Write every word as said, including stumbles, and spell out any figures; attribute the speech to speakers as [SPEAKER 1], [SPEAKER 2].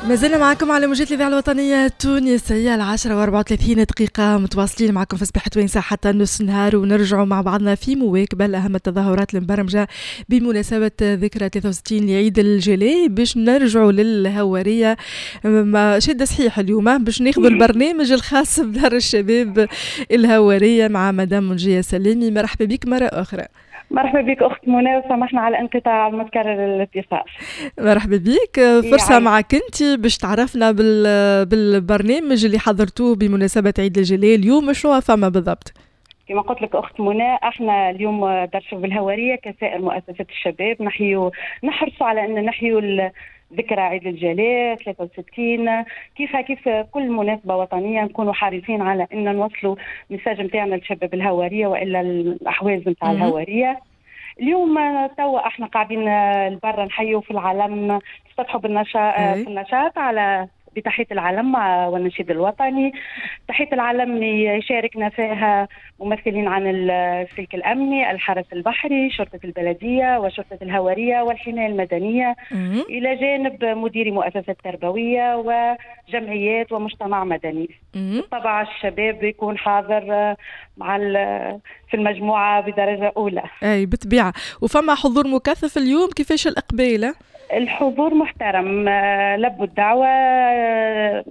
[SPEAKER 1] ما زلنا معكم على موجات الإذاعة الوطنية التونسية العاشرة وأربعة وثلاثين دقيقة، متواصلين معكم في صباح توينسا حتى نص نهار، ونرجعوا مع بعضنا في مواكبة لأهم التظاهرات المبرمجة بمناسبة ذكرى ثلاثة وستين لعيد الجلي. باش نرجعوا للهوارية شدة صحيح اليوم باش ناخذوا البرنامج الخاص بدار الشباب الهوارية مع مدام منجية سلامي. مرحبا بك مرة أخرى.
[SPEAKER 2] مرحبا بك أخت منى، وسامحنا على انقطاع المتكرر الاتصال.
[SPEAKER 1] مرحبا بك، فرصة معك أنت باش تعرفنا بالبرنامج اللي حضرتوه بمناسبة عيد الجلي اليوم. شنو فما بالضبط؟
[SPEAKER 2] كما قلت لك أخت منى، احنا اليوم دار الشباب الهوارية كسائر مؤسسات الشباب نحيو نحرصوا على أن نحيو ذكرى عيد الجلي ثلاثة وستين. كيف كيف كل مناسبة وطنية نكونوا حريصين على أن نوصلوا مساج متاعنا للشباب الهوارية وإلا الأحواز متاع الهوارية. اليوم توا احنا قاعدين البرا نحيوا في العلم، نستفتحوا بالنشاط في النشاط على بتحية العلم والنشيد الوطني. تحية العلم يشاركنا فيها ممثلين عن السلك الأمني، الحرس البحري، شرطة البلدية وشرطة الهوارية والحماية المدنية، إلى جانب مديري مؤسسات تربوية وجمعيات ومجتمع مدني. طبعا الشباب يكون حاضر مع في المجموعة بدرجة أولى.
[SPEAKER 1] أي بالطبيعة. وفما حضور مكثف اليوم، كيفاش الإقبال؟
[SPEAKER 2] الحضور محترم، لبوا الدعوة